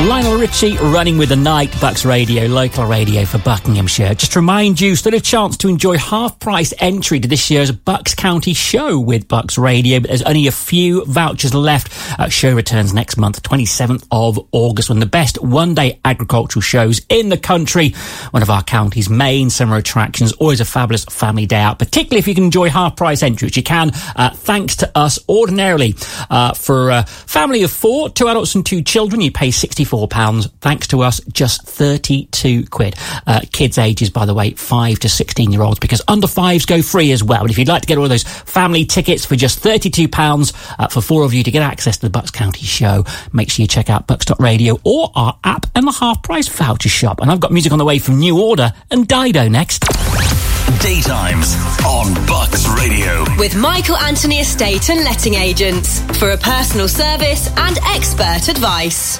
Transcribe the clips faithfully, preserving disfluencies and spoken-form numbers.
Lionel Richie, Running with the Night, Bucks Radio, local radio for Buckinghamshire. Just to remind you, still a chance to enjoy half-price entry to this year's Bucks County show with Bucks Radio, but there's only a few vouchers left. Uh, show returns next month, twenty-seventh of August, when the best one-day agricultural shows in the country. One of our county's main summer attractions, always a fabulous family day out, particularly if you can enjoy half-price entry, which you can, uh, thanks to us. Ordinarily, uh, for a family of four, two adults and two children, you pay sixty-four pounds. Thanks to us, just thirty-two quid. Uh, kids ages, by the way, five to sixteen year olds, because under fives go free as well. And if you'd like to get all those family tickets for just thirty-two pounds uh, for four of you to get access to the Bucks County show, make sure you check out bucks dot radio or our app and the half price voucher shop. And I've got music on the way from New Order and Dido next. Daytimes on Bucks Radio. With Michael Anthony Estate and Letting Agents for a personal service and expert advice.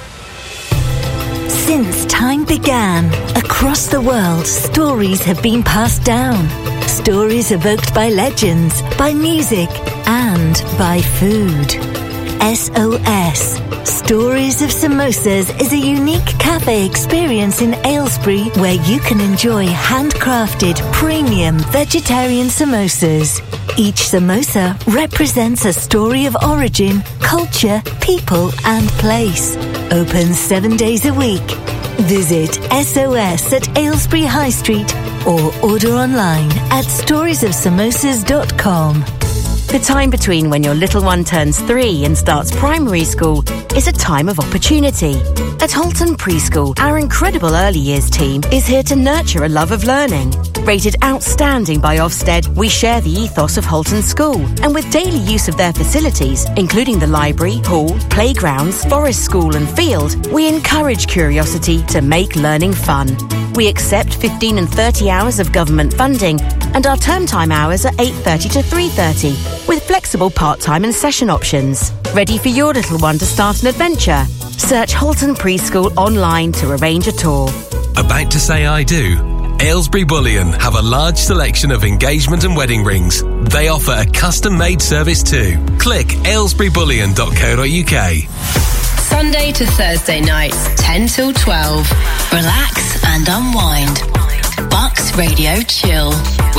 Since time began, across the world, stories have been passed down. Stories evoked by legends, by music, and by food. S O S, Stories of Samosas, is a unique cafe experience in Aylesbury where you can enjoy handcrafted, premium vegetarian samosas. Each samosa represents a story of origin, culture, people, and place. Open seven days a week. Visit S O S at Aylesbury High Street or order online at stories of samosas dot com. The time between when your little one turns three and starts primary school is a time of opportunity. At Holton Preschool, our incredible early years team is here to nurture a love of learning. Rated outstanding by Ofsted, we share the ethos of Holton School, and with daily use of their facilities, including the library, hall, playgrounds, forest school and field, we encourage curiosity to make learning fun. We accept fifteen and thirty hours of government funding, and our term time hours are eight thirty to three thirty, with flexible part-time and session options. Ready for your little one to start an adventure? Search Holton Preschool online to arrange a tour. About to say I do? Aylesbury Bullion have a large selection of engagement and wedding rings. They offer a custom-made service too. Click aylesbury bullion dot co dot uk. Sunday to Thursday nights, ten till twelve. Relax and unwind. Bucks Radio Chill.